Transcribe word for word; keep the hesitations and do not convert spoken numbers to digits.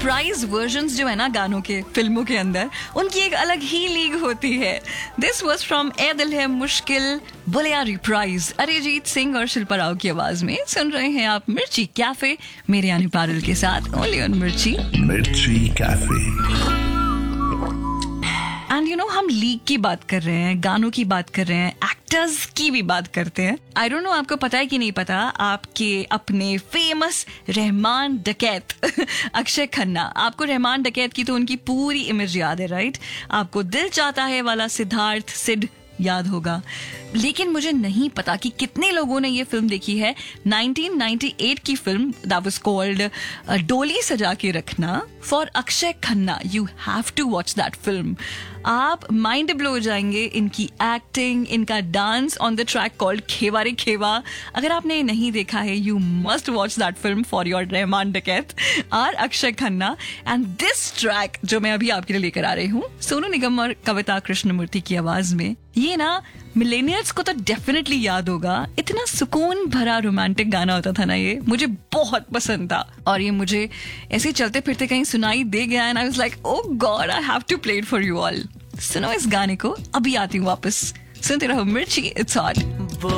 Reprise versions जो है ना गानों के फिल्मों के अंदर, उनकी एक अलग ही लीग होती है. दिस वॉज फ्रॉम ए दिल है मुश्किल बोलिया रिप्राइज, अरिजीत सिंह और शिल्पा राव की आवाज में. सुन रहे हैं आप मिर्ची कैफे मेरे यानी पारुल के साथ, ओनली ऑन मिर्ची मिर्ची कैफे. एंड यू नो, हम लीग की बात कर रहे हैं, गानों की बात कर रहे हैं, एक्टर्स की भी बात करते हैं. आई डोंट नो आपको पता है कि नहीं पता, आपके अपने फेमस रहमान डकैत अक्षय खन्ना, आपको रहमान डकैत की तो उनकी पूरी इमेज याद है, राइट? आपको दिल चाहता है वाला सिद्धार्थ सिड याद होगा, लेकिन मुझे नहीं पता कि कितने लोगों ने ये फिल्म देखी है. नाइनटीन नाइंटी एट की फिल्म दैट वाज कॉल्ड डोली सजा के रखना for Akshay Khanna. You have to watch that film. आप माइंड ब्लो हो जाएंगे. इनकी एक्टिंग, इनका dance on the track called खेवा रे खेवा. अगर आपने नहीं देखा है, you must watch that film for your Rahman डकैत और Akshay Khanna. And this track जो मैं अभी आपके लिए लेकर आ रही हूँ, सोनू निगम और कविता कृष्णमूर्ति की आवाज में, ये ना मिलेनियल्स को तो डेफिनेटली याद होगा. इतना सुकून भरा रोमांटिक गाना होता था ना, ये मुझे बहुत पसंद था. और ये मुझे ऐसे चलते फिरते कहीं सुनाई दे गया and I was like, oh God, I have to play it for you all. सुनो इस गाने को, अभी आती हूँ वापस. सुनते रहो मिर्ची, इट्स हॉट.